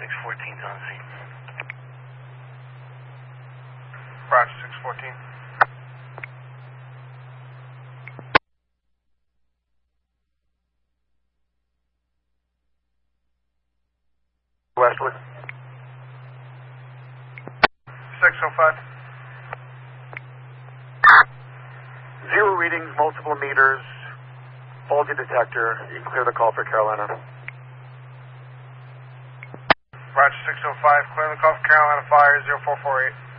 614's on scene. Roger, 614. Westwood. 605. Zero readings, multiple meters, faulty detector. You can clear the call for Carolina. Roger, 605. Clear the call for Carolina Fire 0448.